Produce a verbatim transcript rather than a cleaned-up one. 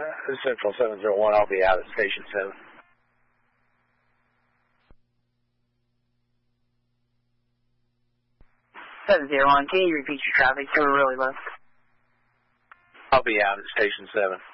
Uh, Central seven zero one, I'll be out at Station seven. seven zero one, can you repeat your traffic? You were really low. I'll be out at Station seven.